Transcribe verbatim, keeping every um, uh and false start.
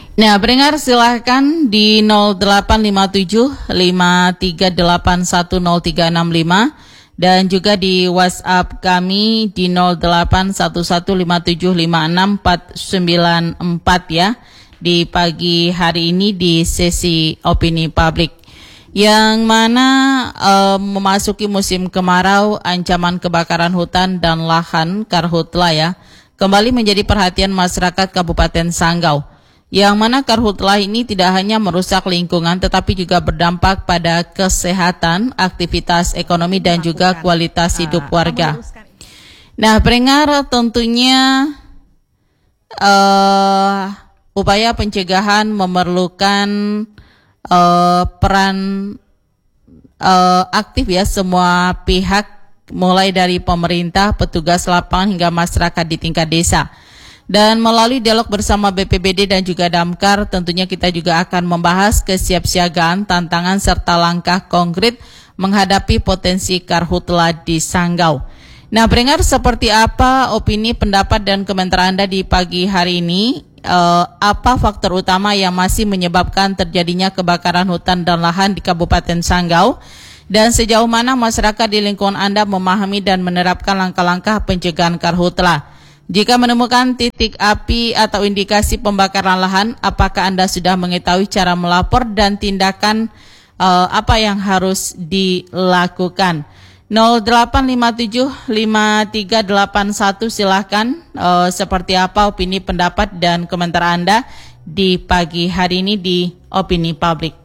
Nah, pendengar silahkan di nol delapan lima tujuh lima tiga delapan satu nol tiga enam lima dan juga di WhatsApp kami di nol delapan satu satu lima tujuh lima enam empat sembilan empat ya, di pagi hari ini di sesi opini publik. Yang mana uh, memasuki musim kemarau, ancaman kebakaran hutan dan lahan karhutla ya kembali menjadi perhatian masyarakat Kabupaten Sanggau. Yang mana karhutla ini tidak hanya merusak lingkungan tetapi juga berdampak pada kesehatan, aktivitas ekonomi dan juga kualitas hidup warga. Nah, pendengar, tentunya uh, upaya pencegahan memerlukan uh, peran uh, aktif ya semua pihak, mulai dari pemerintah, petugas lapangan hingga masyarakat di tingkat desa. Dan melalui dialog bersama B P B D dan juga Damkar, tentunya kita juga akan membahas kesiapsiagaan, tantangan, serta langkah konkret menghadapi potensi karhutla di Sanggau. Nah, pendengar, seperti apa opini, pendapat, dan komentar Anda di pagi hari ini? Eh, apa faktor utama yang masih menyebabkan terjadinya kebakaran hutan dan lahan di Kabupaten Sanggau? Dan sejauh mana masyarakat di lingkungan Anda memahami dan menerapkan langkah-langkah pencegahan karhutla? Jika menemukan titik api atau indikasi pembakaran lahan, apakah Anda sudah mengetahui cara melapor dan tindakan uh, apa yang harus dilakukan? nol delapan lima tujuh lima tiga delapan satu silahkan uh, seperti apa opini, pendapat, dan komentar Anda di pagi hari ini di Opini Publik.